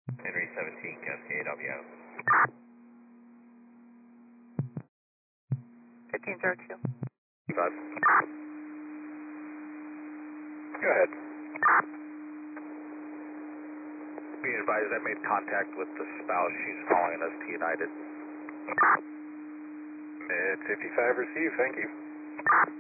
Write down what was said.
Henry 17, Cascade, I'll be out. 1502. 5. Go ahead. Being advised, I made contact with the spouse. She's calling us to United. Mid 55 received, thank you.